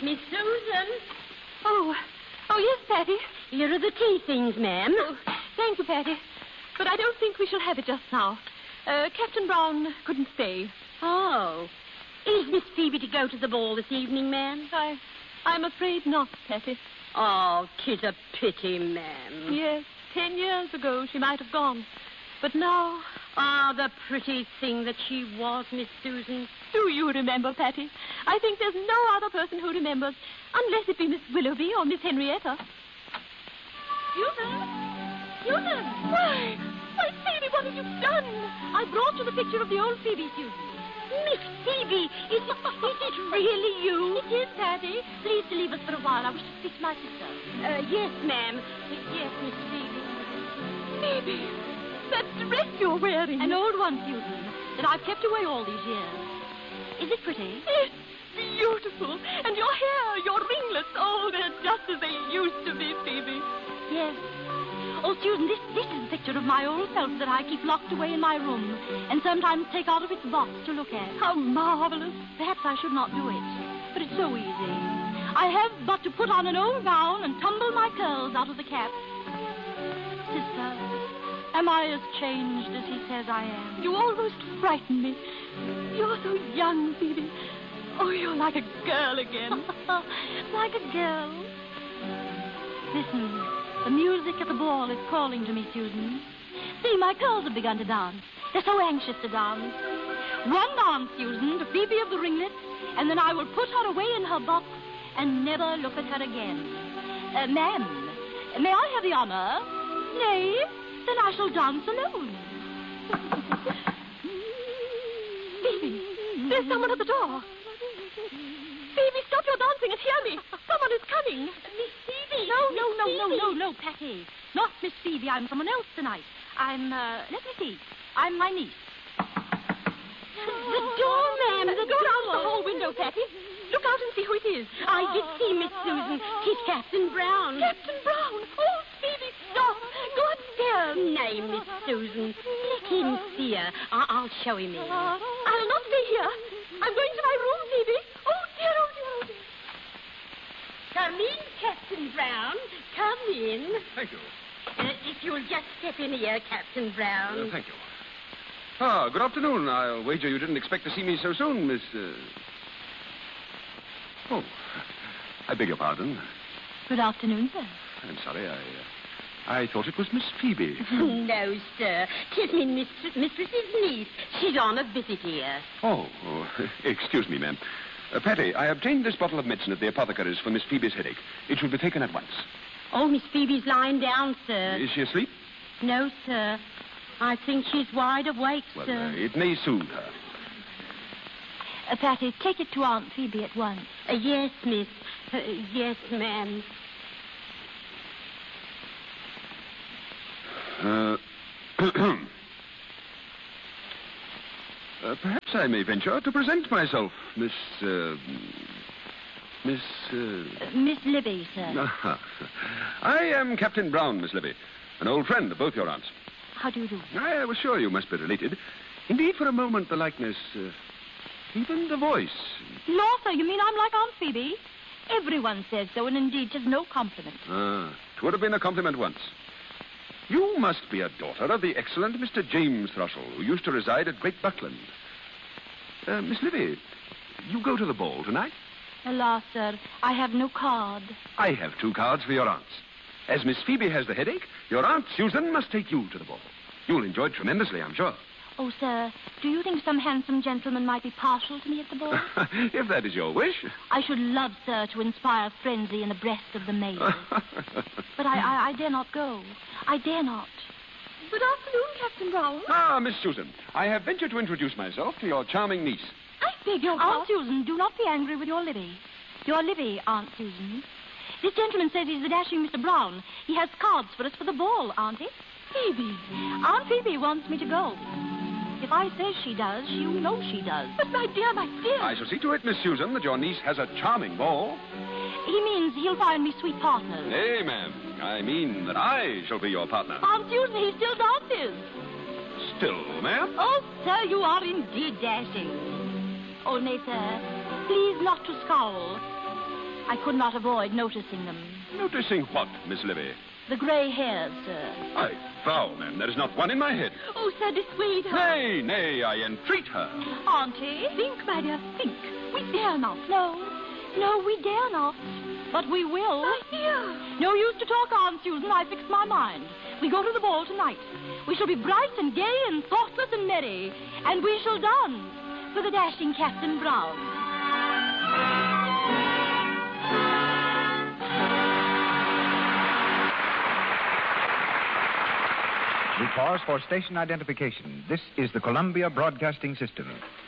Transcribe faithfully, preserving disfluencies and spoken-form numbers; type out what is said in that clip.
Miss Susan. Oh, oh, yes, Patty. Here are the tea things, ma'am. Oh, thank you, Patty. But I don't think we shall have it just now. Uh, Captain Brown couldn't stay. Oh. Is Miss Phoebe to go to the ball this evening, ma'am? I, I'm afraid not, Patty. Oh, 'tis a pity, ma'am. Yes, ten years ago she might have gone. But now... Ah, the pretty thing that she was, Miss Susan. Do you remember, Patty? I think there's no other person who remembers, unless it be Miss Willoughby or Miss Henrietta. Susan! Susan! Why? Why, Phoebe, what have you done? I brought you the picture of the old Phoebe, Susan. Miss Phoebe, is it, is it really you? It is, Patty. Please to leave us for a while. I wish to speak to my sister. Uh, yes, ma'am. Yes, Miss Phoebe. Phoebe, that dress you're wearing. An old one, Susan, that I've kept away all these years. Is it pretty? It's beautiful. And your hair, your ringlets, oh, they're just as they used to be, Phoebe. Yes. Oh, Susan, this, this is a picture of my old self that I keep locked away in my room and sometimes take out of its box to look at. How marvelous. Perhaps I should not do it, but it's so easy. I have but to put on an old gown and tumble my curls out of the cap. Sister, am I as changed as he says I am? You almost frighten me. You're so young, Phoebe. Oh, you're like a girl again. Like a girl. Listen, the music at the ball is calling to me, Susan. See, my curls have begun to dance. They're so anxious to dance. One dance, Susan, to Phoebe of the ringlets, and then I will put her away in her box and never look at her again. Uh, ma'am, may I have the honor? Nay, then I shall dance alone. Phoebe, there's someone at the door. Phoebe, stop your dancing and hear me. Someone is coming. Miss Phoebe! No, no, no, Phoebe. no, no, no, Patty. Not Miss Phoebe. I'm someone else tonight. I'm, uh, let me see. I'm my niece. The door, ma'am. The Go door. down to the hall window, Patty. Look out and see who it is. I did see Miss Susan. Tis Captain Brown. Captain Brown. Oh, Phoebe, stop. Go upstairs. Nay, Miss Susan. Let him see her. I- I'll show him in. I'll not stay here. I'm going to my room, Phoebe. Oh, dear, oh, dear, oh, dear. Come in, Captain Brown. Come in. Thank you. Uh, if you'll just step in here, Captain Brown. Uh, thank you. Ah, good afternoon. I'll wager you didn't expect to see me so soon, Miss... Uh... Oh, I beg your pardon. Good afternoon, sir. I'm sorry, I... Uh, I thought it was Miss Phoebe. No, sir. Tis me Mistress, Mistress's niece. She's on a visit here. Oh, oh excuse me, ma'am. Uh, Patty, I obtained this bottle of medicine at the apothecary's for Miss Phoebe's headache. It should be taken at once. Oh, Miss Phoebe's lying down, sir. Is she asleep? No, sir. I think she's wide awake, Well, sir. uh, it may soothe her. Uh, Patty, take it to Aunt Phoebe at once. Uh, yes, miss. Uh, yes, ma'am. Uh, uh, perhaps I may venture to present myself, Miss, uh, Miss, uh... Uh, Miss Libby, sir. I am Captain Brown, Miss Libby, an old friend of both your aunts. How do you do? I was sure you must be related. Indeed, for a moment, the likeness, uh, even the voice. No, sir, you mean I'm like Aunt Phoebe? Everyone says so, and indeed 'tis no compliment. Ah, it would have been a compliment once. You must be a daughter of the excellent Mister James Thrushell, who used to reside at Great Buckland. Uh, Miss Livy, you go to the ball tonight? Alas, sir, I have no card. I have two cards for your aunts. As Miss Phoebe has the headache, your Aunt Susan must take you to the ball. You'll enjoy it tremendously, I'm sure. Oh, sir, do you think some handsome gentleman might be partial to me at the ball? If that is your wish. I should love, sir, to inspire frenzy in the breast of the maid. But I, I, I dare not go. I dare not. Good afternoon, Captain Brown. Ah, Miss Susan, I have ventured to introduce myself to your charming niece. I beg your pardon. Aunt Susan, do not be angry with your Libby. Your Libby, Aunt Susan. This gentleman says he's the dashing Mister Brown. He has cards for us for the ball, aun't he? Phoebe. Aunt Phoebe wants me to go. If I say she does, you know she does. But, my dear, my dear. I shall see to it, Miss Susan, that your niece has a charming ball. He means he'll find me sweet partners. Nay, ma'am. I mean that I shall be your partner. Aunt Susan, he still dances. Still, ma'am? Oh, sir, you are indeed dashing. Oh, nay, sir, please not to scowl. I could not avoid noticing them. Noticing what, Miss Livy? The grey hairs, sir. I vow, ma'am, there is not one in my head. Oh, sir, dissuade her. Nay, nay, I entreat her. Auntie? Think, my dear, think. We dare not. No. No, we dare not. But we will. My dear. No use to talk on, Susan. I fixed my mind. We go to the ball tonight. We shall be bright and gay and thoughtless and merry. And we shall dance for the dashing Captain Brown. We pause for station identification. This is the Columbia Broadcasting System.